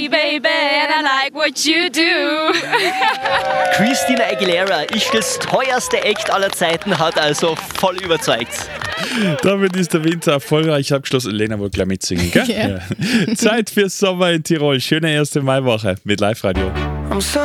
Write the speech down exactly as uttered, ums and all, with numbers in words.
me, baby, and I like what you do. Christina Aguilera ist das teuerste Act aller Zeiten, hat also voll überzeugt. Damit ist der Winter erfolgreich abgeschlossen. Lena wollte gleich mitsingen, gell? Ja. Ja. Zeit für Sommer in Tirol. Schöne erste Maiwoche mit Live-Radio.